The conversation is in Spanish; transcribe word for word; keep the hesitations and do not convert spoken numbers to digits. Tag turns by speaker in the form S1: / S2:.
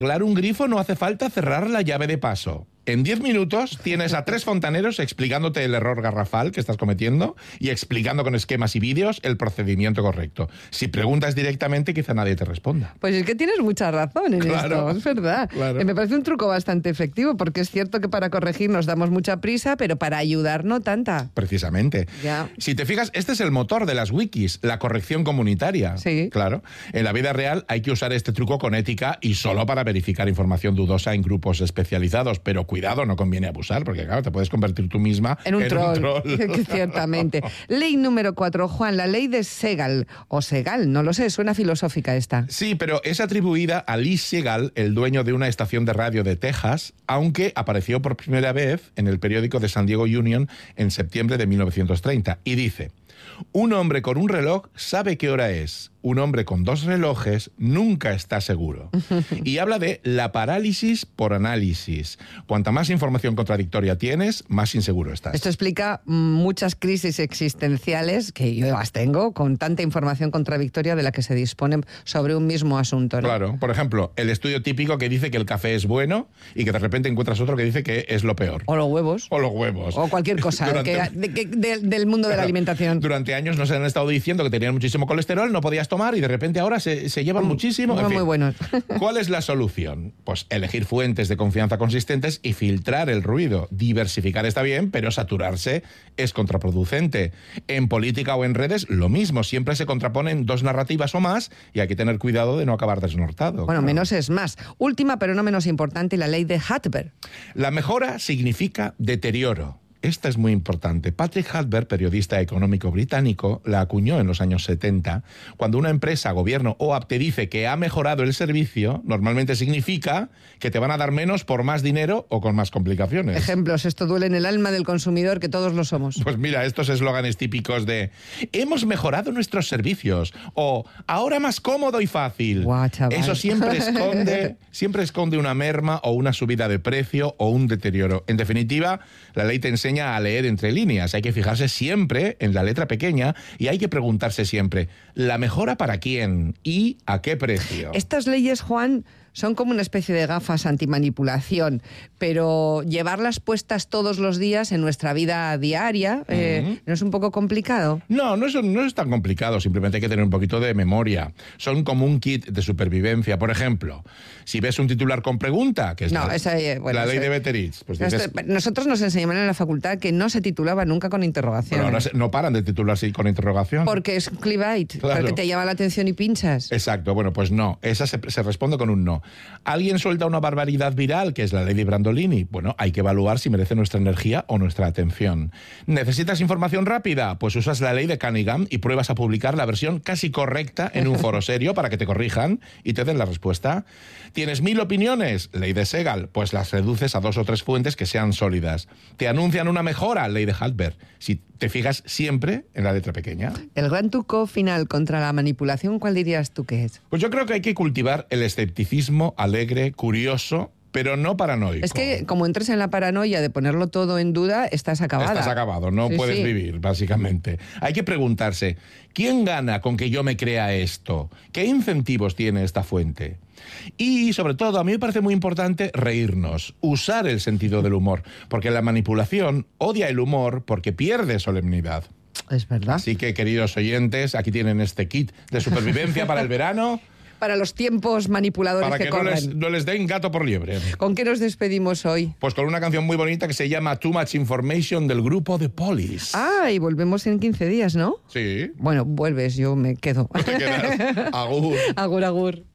S1: arreglar un grifo no hace falta cerrar la llave de paso. En diez minutos tienes a tres fontaneros explicándote el error garrafal que estás cometiendo y explicando con esquemas y vídeos el procedimiento correcto. Si preguntas directamente, quizá nadie te responda.
S2: Pues es que tienes mucha razón en
S1: Claro,
S2: esto, es verdad.
S1: claro.
S2: Me parece un truco bastante efectivo, porque es cierto que para corregir nos damos mucha prisa, pero para ayudar no tanta.
S1: Precisamente.
S2: Ya.
S1: Si te fijas, este es el motor de las wikis, la corrección comunitaria.
S2: Sí.
S1: Claro. En la vida real hay que usar este truco con ética y solo para verificar información dudosa en grupos especializados, pero cuidado, no conviene abusar, porque claro, te puedes convertir tú misma
S2: En un
S1: en
S2: troll,
S1: un troll.
S2: ciertamente. Ley número cuatro, Juan, la ley de Segal, o Segal, no lo sé, suena filosófica esta.
S1: Sí, pero es atribuida a Lee Segal, el dueño de una estación de radio de Texas, aunque apareció por primera vez en el periódico de San Diego Union en septiembre de mil novecientos treinta, y dice: un hombre con un reloj sabe qué hora es. Un hombre con dos relojes nunca está seguro. Y habla de la parálisis por análisis. Cuanta más información contradictoria tienes, más inseguro estás.
S2: Esto explica muchas crisis existenciales que yo las tengo, con tanta información contradictoria de la que se disponen sobre un mismo asunto, ¿no?
S1: Claro, por ejemplo, el estudio típico que dice que el café es bueno y que de repente encuentras otro que dice que es lo peor.
S2: O los huevos.
S1: O los huevos.
S2: O cualquier cosa
S1: Durante...
S2: que, de, que, de, del mundo de la alimentación.
S1: Durante años nos han estado diciendo que tenían muchísimo colesterol, no podías tomar y de repente ahora se, se llevan muchísimo.
S2: Son
S1: En fin,
S2: muy buenos.
S1: ¿Cuál es la solución? Pues elegir fuentes de confianza consistentes y filtrar el ruido. Diversificar está bien, pero saturarse es contraproducente. En política o en redes, lo mismo. Siempre se contraponen dos narrativas o más y hay que tener cuidado de no acabar desnortado.
S2: Bueno,
S1: claro.
S2: menos es más. Última, pero no menos importante, la ley de Hartberg.
S1: La mejora significa deterioro. Esta es muy importante. Patrick Hartberg, periodista económico británico, la acuñó en los años setenta. Cuando una empresa, gobierno o app te dice que ha mejorado el servicio, normalmente significa que te van a dar menos por más dinero o con más complicaciones.
S2: Ejemplos, esto duele en el alma del consumidor, que todos lo somos.
S1: Pues mira, estos eslóganes típicos de hemos mejorado nuestros servicios o ahora más cómodo y fácil.
S2: Guau, chaval.
S1: Eso siempre esconde, siempre esconde una merma o una subida de precio o un deterioro. En definitiva, la ley te enseña a leer entre líneas. Hay que fijarse siempre en la letra pequeña y hay que preguntarse siempre, ¿la mejora para quién y a qué precio?
S2: Estas leyes, Juan, son como una especie de gafas antimanipulación, pero llevarlas puestas todos los días en nuestra vida diaria, eh,
S1: Uh-huh.
S2: ¿no es un poco complicado?
S1: No, no es, no es tan complicado, simplemente hay que tener un poquito de memoria. Son como un kit de supervivencia. Por ejemplo, si ves un titular con pregunta, que es
S2: No,
S1: la,
S2: esa, eh, bueno,
S1: la ley
S2: eso-
S1: de Betteridge, pues dices,
S2: Esto- nosotros nos enseñaban en la facultad que no se titulaba nunca con interrogación.
S1: pero ahora se- no paran de titularse con interrogación.
S2: Porque es clickbait,
S1: Claro.
S2: porque te llama la atención y pinchas.
S1: Exacto, bueno, pues no, esa se, se responde con un no. Alguien suelta una barbaridad viral, que es la ley de Brandolini. Bueno, hay que evaluar si merece nuestra energía o nuestra atención. ¿Necesitas información rápida? Pues usas la ley de Cunningham y pruebas a publicar la versión casi correcta en un foro serio para que te corrijan y te den la respuesta. ¿Tienes mil opiniones? Ley de Segal. Pues las reduces a dos o tres fuentes que sean sólidas. ¿Te anuncian una mejora? Ley de Hartberg. Si te fijas siempre en la letra pequeña.
S2: El gran truco final contra la manipulación, ¿cuál dirías tú que es?
S1: Pues yo creo que hay que cultivar el escepticismo alegre, curioso, pero no paranoico.
S2: Es que como entres en la paranoia de ponerlo todo en duda, estás acabada.
S1: Estás acabado, no
S2: Sí,
S1: puedes
S2: sí.
S1: vivir, básicamente. Hay que preguntarse, ¿quién gana con que yo me crea esto? ¿Qué incentivos tiene esta fuente? Y, sobre todo, a mí me parece muy importante reírnos, usar el sentido del humor, porque la manipulación odia el humor porque pierde solemnidad.
S2: Es verdad.
S1: Así que, queridos oyentes, aquí tienen este kit de supervivencia para el verano,
S2: Para los tiempos manipuladores
S1: para
S2: que,
S1: que no
S2: corren.
S1: les, no les den gato por liebre.
S2: ¿Con qué nos despedimos hoy?
S1: Pues con una canción muy bonita que se llama Too Much Information del grupo The Police.
S2: Ah, y volvemos en quince días, ¿no?
S1: Sí.
S2: Bueno, vuelves, yo me quedo.
S1: Te quedas. Agur.
S2: Agur, agur.